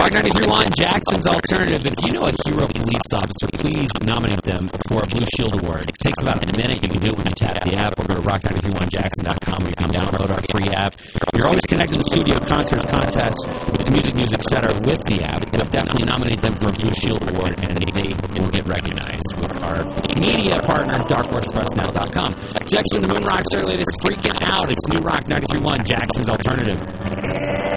Rock 93.1, Jackson's Alternative. If you know a hero police officer, please nominate them for a Blue Shield Award. It takes about a minute. You can do it when you tap the app or go to rock931jackson.com where you can download our free app. You're always connected to the studio, concerts, contests, with music, etc. with the app. But definitely nominate them for a Blue Shield Award, and they will get recognized with our media partner, darkhorsepressnow.com. Jackson, the Moon Rock's early. It's freaking out. It's New Rock 93.1, Jackson's Alternative.